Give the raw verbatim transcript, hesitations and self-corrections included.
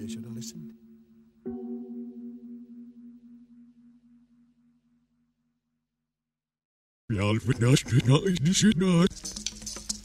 they should have listened. Yeah, but not, not, not, not.